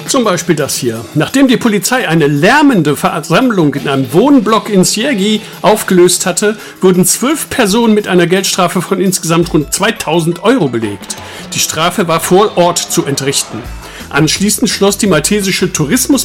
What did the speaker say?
Zum Beispiel das hier. Nachdem die Polizei eine lärmende Versammlung in einem Wohnblock in Siegi aufgelöst hatte, wurden 12 Personen mit einer Geldstrafe von insgesamt rund 2000 Euro belegt. Die Strafe war vor Ort zu entrichten. Anschließend schloss die maltesische Tourismus